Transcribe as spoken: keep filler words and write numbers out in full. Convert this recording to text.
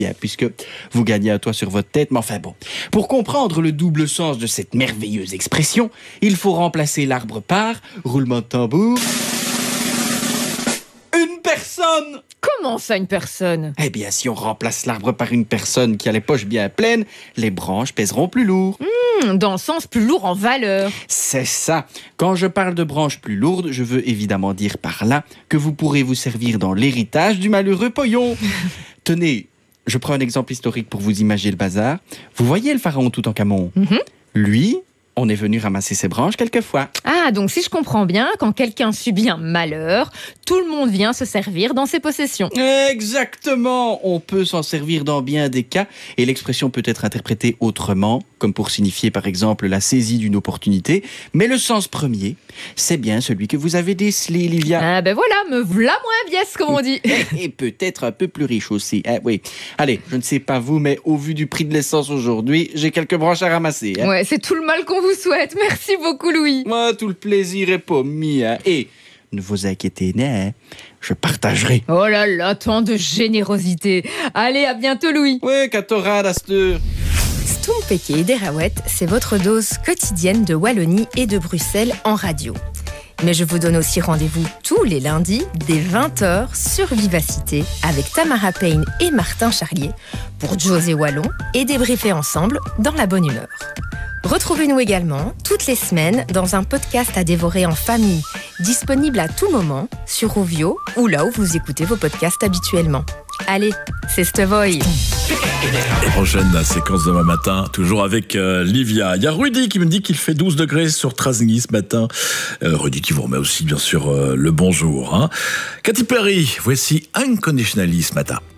puisque vous gagnez un toit sur votre tête. Mais enfin bon, pour comprendre le double sens de cette merveilleuse expression, il faut remplacer l'arbre par, roulement de tambour, une personne. Comment ça, une personne? Eh bien, si on remplace l'arbre par une personne qui a les poches bien pleines, les branches pèseront plus lourd. Mmh, dans le sens plus lourd en valeur. C'est ça. Quand je parle de branches plus lourdes, je veux évidemment dire par là que vous pourrez vous servir dans l'héritage du malheureux Poyon. Tenez, je prends un exemple historique pour vous imaginer le bazar. Vous voyez le pharaon Toutankhamon? Mmh. Lui, on est venu ramasser ses branches quelquefois. Ah, donc si je comprends bien, quand quelqu'un subit un malheur, tout le monde vient se servir dans ses possessions. Exactement. On peut s'en servir dans bien des cas et l'expression peut être interprétée autrement, comme pour signifier par exemple la saisie d'une opportunité. Mais le sens premier, c'est bien celui que vous avez décelé, Livia. Ah ben voilà, me v'là moins biès, comme on dit. Et peut-être un peu plus riche aussi. Hein, oui. Allez, je ne sais pas vous, mais au vu du prix de l'essence aujourd'hui, j'ai quelques branches à ramasser. Hein. Ouais, c'est tout le mal qu'on vous souhaite. Merci beaucoup, Louis. Moi, tout le plaisir est pas mis. Hein. Et ne vous inquiétez pas, hein, je partagerai. Oh là là, tant de générosité. Allez, à bientôt, Louis. Ouais, Catora, Dasteur. Stompeke et Derawet, c'est votre dose quotidienne de Wallonie et de Bruxelles en radio. Mais je vous donne aussi rendez-vous tous les lundis dès vingt heures sur Vivacité avec Tamara Payne et Martin Charlier pour José Wallon et débriefer ensemble dans la bonne humeur. Retrouvez-nous également toutes les semaines dans un podcast à dévorer en famille, disponible à tout moment sur Rovio ou là où vous écoutez vos podcasts habituellement. Allez, c'est Stevoy. Et prochaine la séquence demain matin, toujours avec euh, Livia. Il y a Rudy qui me dit qu'il fait douze degrés sur Trasny ce matin. Euh, Rudy qui vous remet aussi bien sûr euh, le bonjour. Hein. Katy Perry, voici Unconditionally ce matin.